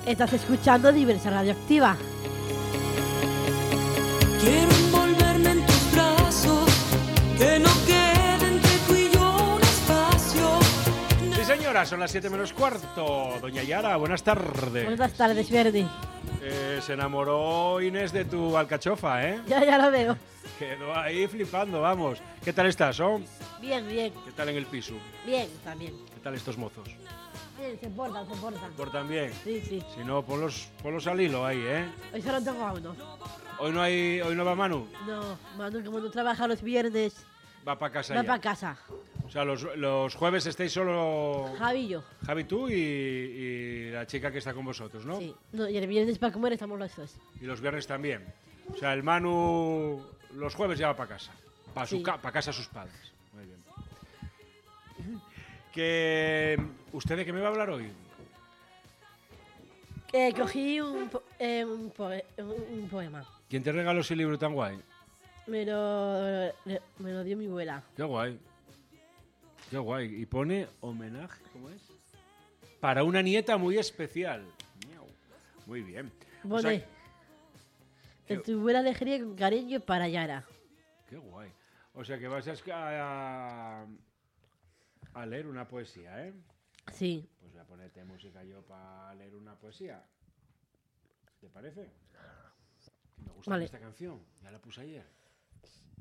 Estás escuchando Diversa Radioactiva. Quiero envolverme en tus brazos, que no quede entre tú y yo un espacio. Sí, señora, son las 7 menos cuarto. Doña Yara, buenas tardes. Buenas tardes, Verdi. Se enamoró Inés de tu alcachofa, ¿eh? Ya lo veo. Quedó ahí flipando, vamos. ¿Qué tal estás, oh? Bien. ¿Qué tal en el piso? Bien, también. ¿Qué tal estos mozos? Bien, se portan. ¿Portan bien? Sí. Si no, ponlos al hilo ahí, ¿eh? Hoy solo tengo a uno. Hoy no va Manu. No, Manu, como no trabaja los viernes, Va para casa va ya. para casa. O sea, los jueves estáis solo Javi y yo. Javi, tú y la chica que está con vosotros, ¿no? Sí. No, y el viernes para comer estamos los dos. Y los viernes también. O sea, el Manu los jueves ya va para casa. Para casa de sus padres. Muy bien. ¿Usted de qué me va a hablar hoy? Cogí un poema. ¿Quién te regaló ese libro tan guay? Me lo dio mi abuela. Qué guay. Qué guay. Y pone homenaje, ¿cómo es? Para una nieta muy especial. Miau. Muy bien. O sea, Pone, de tu abuela alegría con cariño para Yara. qué guay. O sea que vas a leer una poesía, ¿eh? Sí. Pues voy a ponerte música yo para leer una poesía. ¿Te parece? Me gusta Vale. esta canción. Ya la puse ayer.